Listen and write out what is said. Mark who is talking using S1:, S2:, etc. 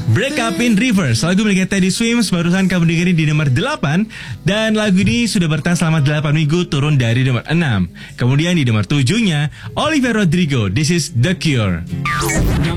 S1: Break Up in Reverse, lagu milik Teddy Swims barusan kamu dengerin di nomor 8. Dan lagu ini sudah bertahan selama 8 minggu, turun dari nomor 6. Kemudian di nomor 7-nya Olivia Rodrigo, This is The Cure.